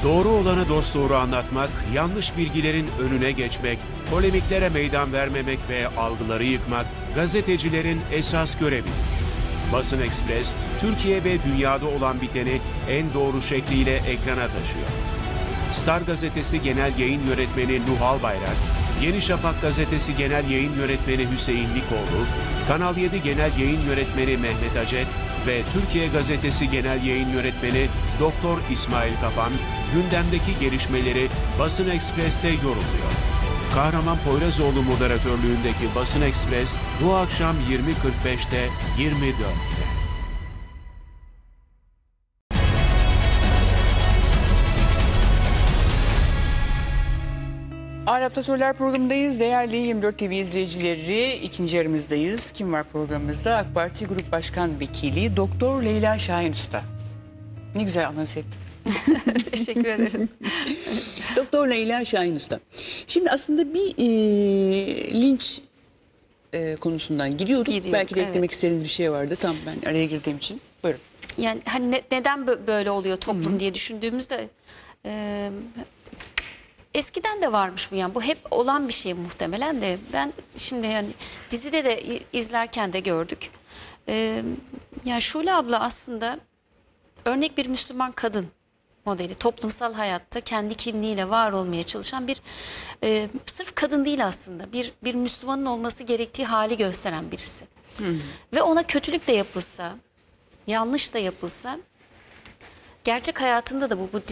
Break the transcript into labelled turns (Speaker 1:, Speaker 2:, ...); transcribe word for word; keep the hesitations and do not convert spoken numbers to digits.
Speaker 1: Doğru olanı dosdoğru anlatmak, yanlış bilgilerin önüne geçmek, polemiklere meydan vermemek ve algıları yıkmak gazetecilerin esas görevi. Basın Ekspres, Türkiye ve dünyada olan biteni en doğru şekliyle ekrana taşıyor. Star Gazetesi Genel Yayın Yönetmeni Nuhal Bayrak, Yeni Şafak Gazetesi Genel Yayın Yönetmeni Hüseyin Likoğlu, Kanal yedi Genel Yayın Yönetmeni Mehmet Acet ve Türkiye Gazetesi Genel Yayın Yönetmeni Doktor İsmail Kapan, gündemdeki gelişmeleri Basın Ekspres'te yorumluyor. Kahraman Poyrazoğlu moderatörlüğündeki Basın Ekspres bu akşam yirmi kırk beşte yirmi dörtte.
Speaker 2: Arap'ta Sorular programındayız. Değerli yirmi dört T V izleyicileri, ikinci yarımızdayız. Kim var programımızda? AK Parti Grup Başkan Vekili Doktor Leyla Şahin Usta. Ne güzel anons ettim.
Speaker 3: Teşekkür ederiz.
Speaker 2: Doktor Leyla Şahin Usta. Şimdi aslında bir e, linç e, konusundan gidiyorduk.
Speaker 3: Gidiyorduk,
Speaker 2: Belki de eklemek
Speaker 3: evet.
Speaker 2: istediğiniz bir şey vardı. Tam ben araya girdiğim için. Buyurun.
Speaker 3: Yani hani ne- neden bö- böyle oluyor toplum Hı-hı. diye düşündüğümüzde e, eskiden de varmış bu, yani bu hep olan bir şey muhtemelen de ben şimdi yani dizide de i- izlerken de gördük. E, yani Şule abla aslında örnek bir Müslüman kadın modeli, toplumsal hayatta kendi kimliğiyle var olmaya çalışan bir e, sırf kadın değil aslında bir bir Müslümanın olması gerektiği hali gösteren birisi. Hı. Ve ona kötülük de yapılsa, yanlış da yapılsa gerçek hayatında da bu bu